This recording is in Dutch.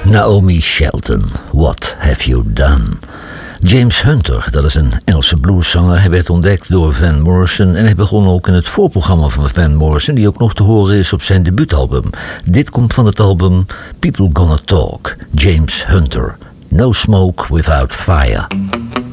Naomi Shelton, What Have You Done? James Hunter, dat is een Engelse blueszanger. Hij werd ontdekt door Van Morrison en hij begon ook in het voorprogramma van Van Morrison, die ook nog te horen is op zijn debuutalbum. Dit komt van het album People Gonna Talk, James Hunter. No Smoke Without Fire.